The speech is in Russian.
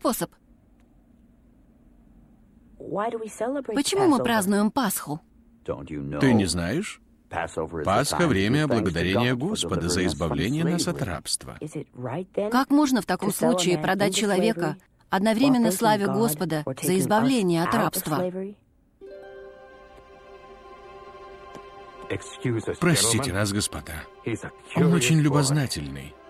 способ. Почему мы празднуем Пасху? Ты не знаешь? Пасха — время благодарения Господа за избавление нас от рабства. Как можно в таком случае продать человека, одновременно славя Господа за избавление от рабства? Простите нас, господа. Он очень любознательный.